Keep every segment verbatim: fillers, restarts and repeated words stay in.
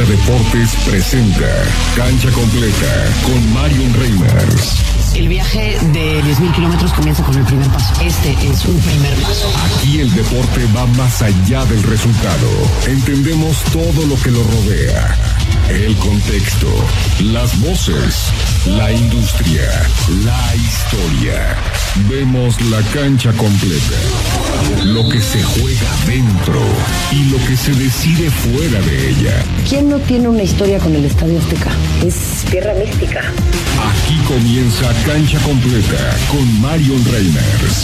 Deportes presenta Cancha Completa con Marion Reimers. El viaje de diez mil kilómetros comienza con el primer paso. Este es un primer paso. Aquí el deporte va más allá del resultado. Entendemos todo lo que lo rodea. El contexto, las voces, la industria, la historia. Vemos la cancha completa. Lo que se juega dentro y lo que se decide fuera de ella. ¿Quién no tiene una historia con el Estadio Azteca? Es tierra mística. Aquí comienza Cancha Completa con Marion Reimers.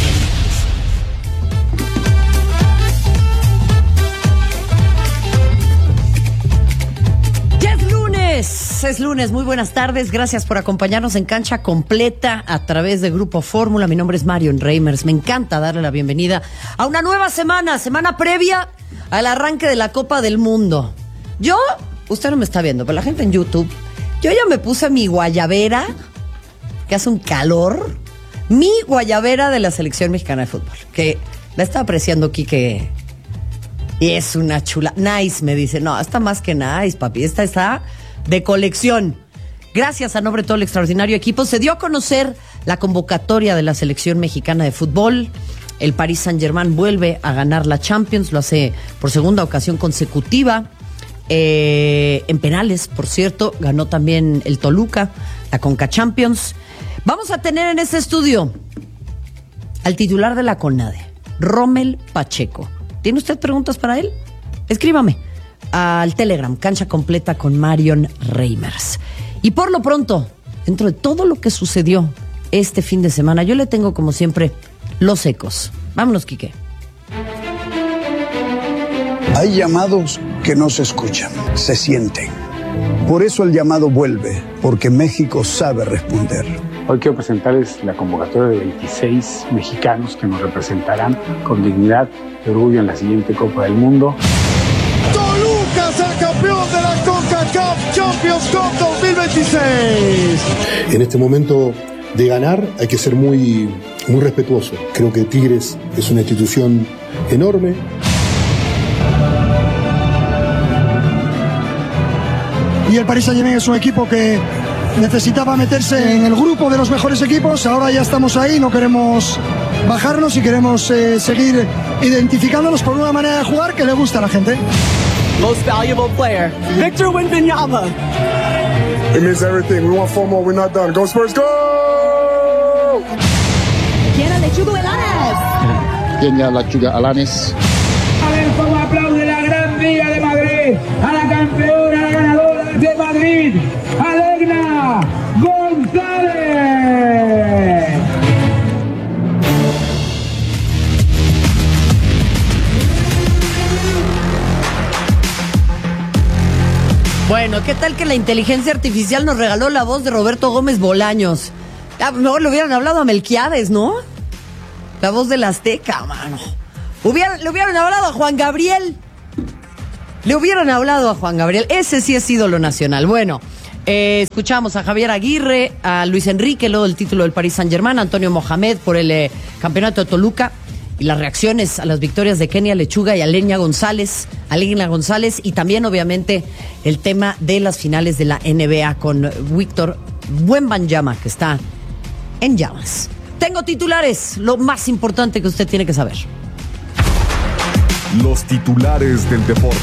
Es lunes, muy buenas tardes, gracias por acompañarnos en Cancha Completa a través de Grupo Fórmula. Mi nombre es Marion Reimers, me encanta darle la bienvenida a una nueva semana, semana previa al arranque de la Copa del Mundo. Yo, usted no me está viendo, pero la gente en YouTube, yo ya me puse mi guayabera, que hace un calor, mi guayabera de la Selección Mexicana de Fútbol, que la está apreciando Quique, y es una chula. Nice, me dice, no, está más que nice, papi, esta está de colección. Gracias a nombre de todo el extraordinario equipo. Se dio a conocer la convocatoria de la Selección Mexicana de Fútbol. El Paris Saint-Germain vuelve a ganar la Champions, lo hace por segunda ocasión consecutiva. Eh, en penales, por cierto, ganó también el Toluca, la Conca Champions. Vamos a tener en este estudio al titular de la CONADE, Rommel Pacheco. ¿Tiene usted preguntas para él? Escríbame al Telegram, Cancha Completa con Marion Reimers. Y por lo pronto, dentro de todo lo que sucedió este fin de semana, yo le tengo como siempre los ecos. Vámonos, Quique. Hay llamados que no se escuchan, se sienten. Por eso el llamado vuelve, porque México sabe responder. Hoy quiero presentarles la convocatoria de veintiséis mexicanos que nos representarán con dignidad y orgullo en la siguiente Copa del Mundo. Toluca es el campeón de la CONCACAF Champions Cup dos mil veintiséis. En este momento de ganar hay que ser muy, muy respetuoso. Creo que Tigres es una institución enorme. Y el Paris Saint-Germain es un equipo que necesitaba meterse en el grupo de los mejores equipos. Ahora ya estamos ahí, no queremos bajarnos y queremos eh, seguir identificándonos por una manera de jugar que le gusta a la gente. Most valuable player, Victor Wembanyama. It means everything. We want four more. We're not done. Go Spurs, go! ¿Quién es Lechuga Alanes? ¿Quién es Lechuga Alanes? A ver cómo aplaude la gran Liga de Madrid a la campeona, a la ganadora de Madrid, Alegna González. Bueno, ¿qué tal que la inteligencia artificial nos regaló la voz de Roberto Gómez Bolaños? Ah, mejor le hubieran hablado a Melquiades, ¿no? La voz del Azteca, mano. Hubieran, le hubieran hablado a Juan Gabriel. Le hubieran hablado a Juan Gabriel. Ese sí es ídolo nacional. Bueno, eh, escuchamos a Javier Aguirre, a Luis Enrique, luego del título del Paris Saint-Germain, a Antonio Mohamed por el eh, campeonato de Toluca. Y las reacciones a las victorias de Kenia Lechuga y Aleña González, Aleña González, y también obviamente el tema de las finales de la N B A con Víctor Wembanyama, que está en llamas. Tengo titulares, lo más importante que usted tiene que saber. Los titulares del deporte.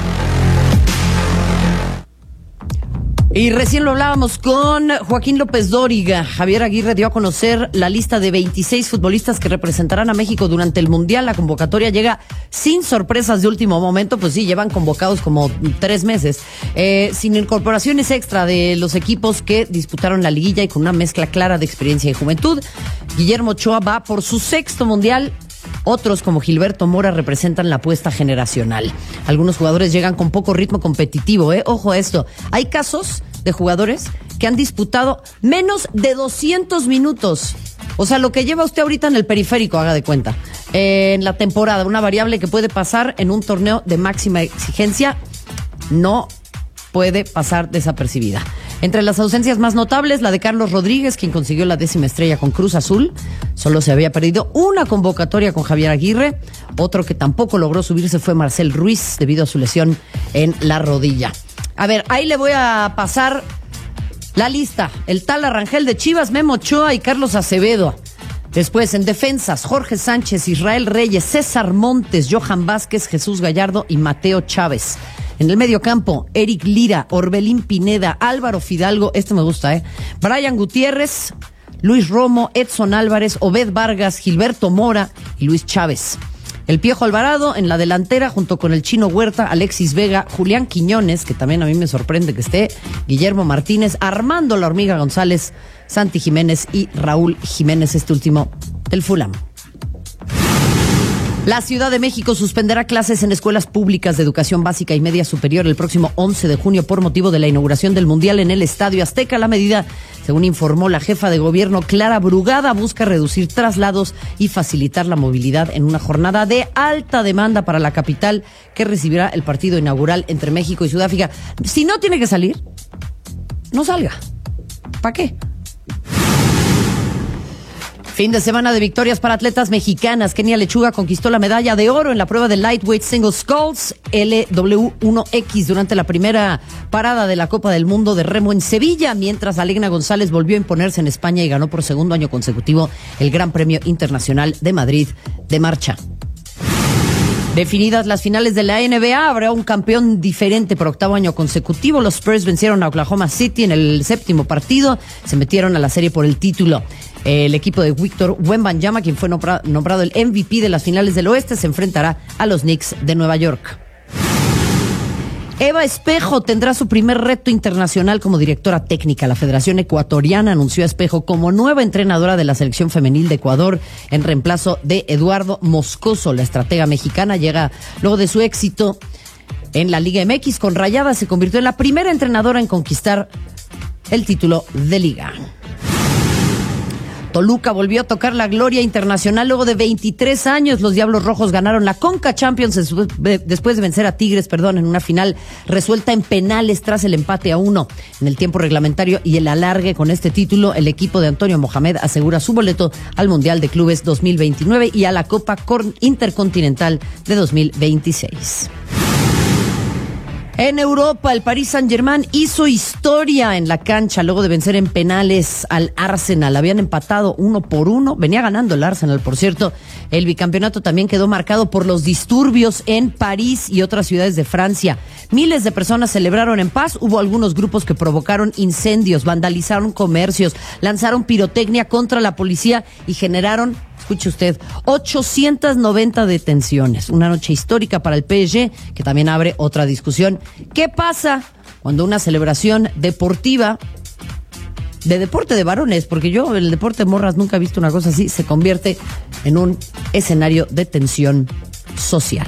Y recién lo hablábamos con Joaquín López Dóriga. Javier Aguirre dio a conocer la lista de veintiséis futbolistas que representarán a México durante el Mundial. La convocatoria llega sin sorpresas de último momento, pues sí, llevan convocados como tres meses, eh, sin incorporaciones extra de los equipos que disputaron la liguilla y con una mezcla clara de experiencia y juventud. Guillermo Ochoa va por su sexto Mundial. Otros, como Gilberto Mora, representan la apuesta generacional. Algunos jugadores llegan con poco ritmo competitivo, ¿eh? Ojo a esto. Hay casos de jugadores que han disputado menos de doscientos minutos. O sea, lo que lleva usted ahorita en el periférico, haga de cuenta. Eh, en la temporada, una variable que puede pasar en un torneo de máxima exigencia, no puede pasar desapercibida. Entre las ausencias más notables, la de Carlos Rodríguez, quien consiguió la décima estrella con Cruz Azul. Solo se había perdido una convocatoria con Javier Aguirre. Otro que tampoco logró subirse fue Marcel Ruiz, debido a su lesión en la rodilla. A ver, ahí le voy a pasar la lista. El tal Arrangel de Chivas, Memo Ochoa y Carlos Acevedo. Después, en defensas, Jorge Sánchez, Israel Reyes, César Montes, Johan Vázquez, Jesús Gallardo y Mateo Chávez. En el mediocampo, Eric Lira, Orbelín Pineda, Álvaro Fidalgo, este me gusta, ¿eh? Brian Gutiérrez, Luis Romo, Edson Álvarez, Obed Vargas, Gilberto Mora y Luis Chávez. El Piojo Alvarado en la delantera, junto con el Chino Huerta, Alexis Vega, Julián Quiñones, que también a mí me sorprende que esté, Guillermo Martínez, Armando La Hormiga González, Santi Jiménez y Raúl Jiménez, este último del Fulham. La Ciudad de México suspenderá clases en escuelas públicas de educación básica y media superior el próximo once de junio por motivo de la inauguración del Mundial en el Estadio Azteca. La medida, según informó la jefa de gobierno Clara Brugada, busca reducir traslados y facilitar la movilidad en una jornada de alta demanda para la capital que recibirá el partido inaugural entre México y Sudáfrica. Si no tiene que salir, no salga. ¿Para qué? Fin de semana de victorias para atletas mexicanas. Kenia Lechuga conquistó la medalla de oro en la prueba de Lightweight Single Sculls L W uno X durante la primera parada de la Copa del Mundo de Remo en Sevilla, mientras Alegna González volvió a imponerse en España y ganó por segundo año consecutivo el Gran Premio Internacional de Madrid de marcha. Definidas las finales de la N B A, habrá un campeón diferente por octavo año consecutivo. Los Spurs vencieron a Oklahoma City en el séptimo partido, se metieron a la serie por el título. El equipo de Víctor Wembanyama, quien fue nombrado el M V P de las finales del oeste, se enfrentará a los Knicks de Nueva York. Eva Espejo tendrá su primer reto internacional como directora técnica. La Federación Ecuatoriana anunció a Espejo como nueva entrenadora de la selección femenil de Ecuador en reemplazo de Eduardo Moscoso. La estratega mexicana llega luego de su éxito en la Liga M X con Rayadas. Se convirtió en la primera entrenadora en conquistar el título de Liga. Toluca volvió a tocar la gloria internacional luego de veintitrés años. Los Diablos Rojos ganaron la Conca Champions después de vencer a Tigres, perdón, en una final resuelta en penales tras el empate a uno. En el tiempo reglamentario y el alargue con este título, el equipo de Antonio Mohamed asegura su boleto al Mundial de Clubes dos mil veintinueve y a la Copa Intercontinental de dos mil veintiséis. En Europa, el Paris Saint-Germain hizo historia en la cancha luego de vencer en penales al Arsenal. Habían empatado uno por uno. Venía ganando el Arsenal, por cierto. El bicampeonato también quedó marcado por los disturbios en París y otras ciudades de Francia. Miles de personas celebraron en paz. Hubo algunos grupos que provocaron incendios, vandalizaron comercios, lanzaron pirotecnia contra la policía y generaron, escuche usted, ochocientas noventa detenciones. Una noche histórica para el P S G, que también abre otra discusión. ¿Qué pasa cuando una celebración deportiva, de deporte de varones, porque yo el deporte de morras nunca he visto una cosa así, se convierte en un escenario de tensión social?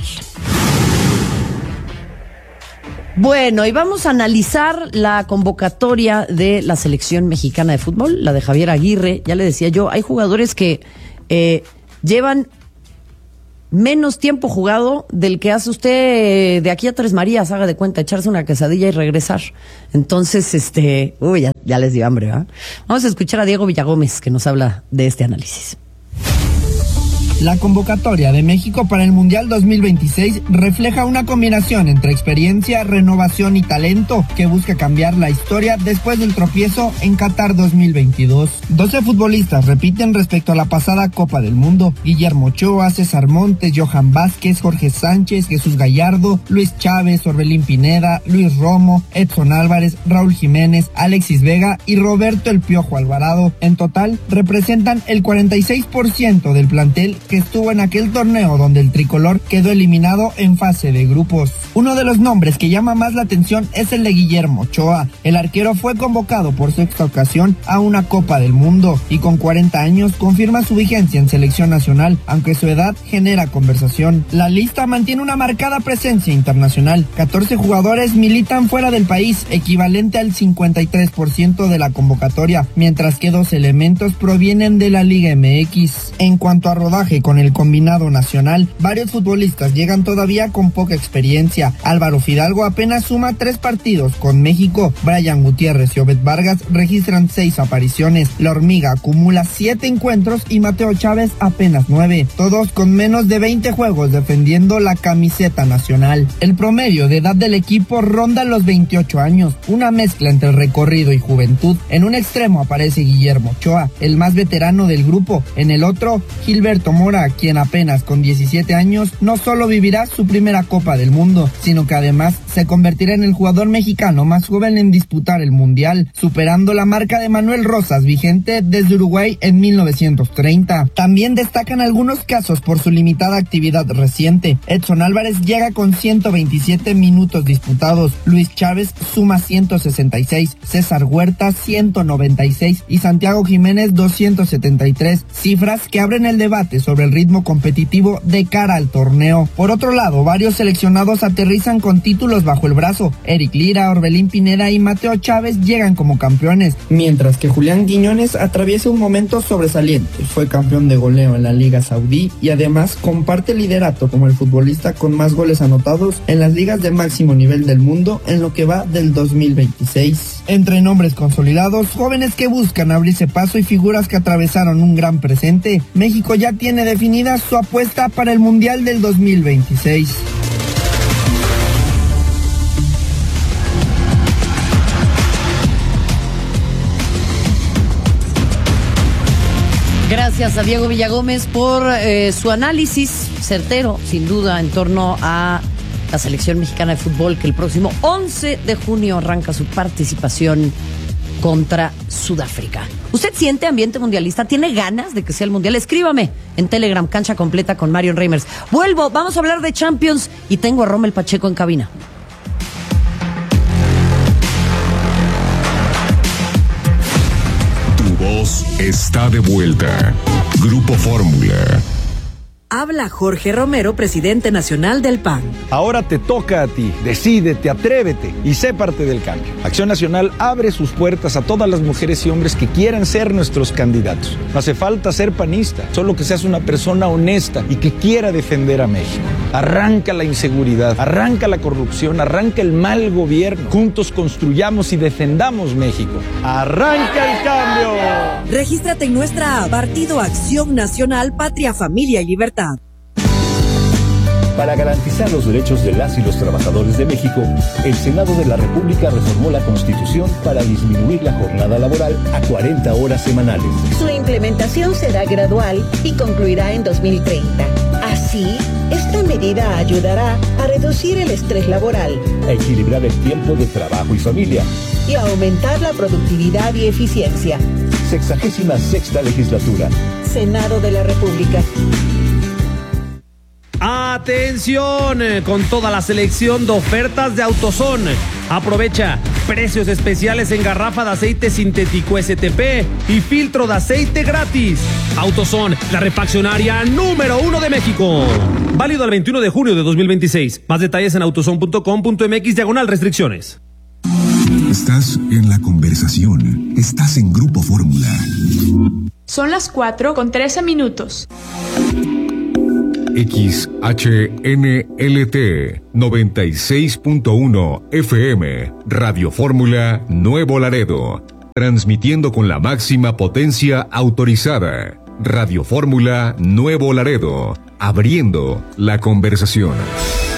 Bueno, y vamos a analizar la convocatoria de la selección mexicana de fútbol, la de Javier Aguirre. Ya le decía yo, hay jugadores que eh, llevan menos tiempo jugado del que hace usted de aquí a Tres Marías, haga de cuenta, echarse una quesadilla y regresar. Entonces, este, uy, ya, ya les dio hambre, ¿verdad? Vamos a escuchar a Diego Villagómez, que nos habla de este análisis. La convocatoria de México para el Mundial dos mil veintiséis refleja una combinación entre experiencia, renovación y talento que busca cambiar la historia después del tropiezo en Qatar dos mil veintidós. doce futbolistas repiten respecto a la pasada Copa del Mundo: Guillermo Ochoa, César Montes, Johan Vázquez, Jorge Sánchez, Jesús Gallardo, Luis Chávez, Orbelín Pineda, Luis Romo, Edson Álvarez, Raúl Jiménez, Alexis Vega y Roberto El Piojo Alvarado. En total representan el cuarenta y seis por ciento del plantel que estuvo en aquel torneo donde el tricolor quedó eliminado en fase de grupos. Uno de los nombres que llama más la atención es el de Guillermo Ochoa. El arquero fue convocado por sexta ocasión a una Copa del Mundo y con cuarenta años confirma su vigencia en selección nacional, aunque su edad genera conversación. La lista mantiene una marcada presencia internacional. catorce jugadores militan fuera del país, equivalente al cincuenta y tres por ciento de la convocatoria, mientras que dos elementos provienen de la Liga M X. En cuanto a rodaje que con el combinado nacional, varios futbolistas llegan todavía con poca experiencia. Álvaro Fidalgo apenas suma tres partidos con México. Brian Gutiérrez y Obed Vargas registran seis apariciones. La Hormiga acumula siete encuentros y Mateo Chávez apenas nueve. Todos con menos de veinte juegos defendiendo la camiseta nacional. El promedio de edad del equipo ronda los veintiocho años, una mezcla entre recorrido y juventud. En un extremo aparece Guillermo Ochoa, el más veterano del grupo. En el otro, Gilberto Mora, quien apenas con diecisiete años no solo vivirá su primera Copa del Mundo, sino que además se convertirá en el jugador mexicano más joven en disputar el Mundial, superando la marca de Manuel Rosas vigente desde Uruguay en mil novecientos treinta. También destacan algunos casos por su limitada actividad reciente. Edson Álvarez llega con ciento veintisiete minutos disputados, Luis Chávez suma ciento sesenta y seis, César Huerta ciento noventa y seis y Santiago Jiménez doscientos setenta y tres, cifras que abren el debate sobre el ritmo competitivo de cara al torneo. Por otro lado, varios seleccionados aterrizan con títulos bajo el brazo. Eric Lira, Orbelín Pineda y Mateo Chávez llegan como campeones, mientras que Julián Quiñones atraviesa un momento sobresaliente. Fue campeón de goleo en la Liga Saudí y además comparte liderato como el futbolista con más goles anotados en las ligas de máximo nivel del mundo en lo que va del dos mil veintiséis. Entre nombres consolidados, jóvenes que buscan abrirse paso y figuras que atravesaron un gran presente, México ya tiene definida su apuesta para el Mundial del dos mil veintiséis. Gracias a Diego Villagómez por eh, su análisis certero, sin duda, en torno a la selección mexicana de fútbol que el próximo once de junio arranca su participación contra Sudáfrica. ¿Usted siente ambiente mundialista? ¿Tiene ganas de que sea el mundial? Escríbame en Telegram, Cancha Completa con Marion Reimers. Vuelvo, vamos a hablar de Champions y tengo a Rommel Pacheco en cabina. Tu voz está de vuelta. Grupo Fórmula. Habla Jorge Romero, presidente nacional del P A N. Ahora te toca a ti. Decídete, atrévete y sé parte del cambio. Acción Nacional abre sus puertas a todas las mujeres y hombres que quieran ser nuestros candidatos. No hace falta ser panista, solo que seas una persona honesta y que quiera defender a México. Arranca la inseguridad, arranca la corrupción, arranca el mal gobierno. Juntos construyamos y defendamos México. ¡Arranca el cambio! Regístrate en nuestra app, Partido Acción Nacional, Patria, Familia y Libertad. Para garantizar los derechos de las y los trabajadores de México, el Senado de la República reformó la Constitución para disminuir la jornada laboral a cuarenta horas semanales. Su implementación será gradual y concluirá en dos mil treinta. Así, esta medida ayudará a reducir el estrés laboral, a equilibrar el tiempo de trabajo y familia y a aumentar la productividad y eficiencia. Sexagésima sexta legislatura. Senado de la República. Atención con toda la selección de ofertas de AutoZone. Aprovecha precios especiales en garrafa de aceite sintético S T P y filtro de aceite gratis. AutoZone, la refaccionaria número uno de México. Válido al veintiuno de junio de dos mil veintiséis. Más detalles en autozone punto com punto m x diagonal restricciones. Estás en la conversación. Estás en Grupo Fórmula. Son las cuatro con trece minutos. X H N L T noventa y seis punto uno F M, Radio Fórmula Nuevo Laredo, transmitiendo con la máxima potencia autorizada. Radio Fórmula Nuevo Laredo, abriendo la conversación.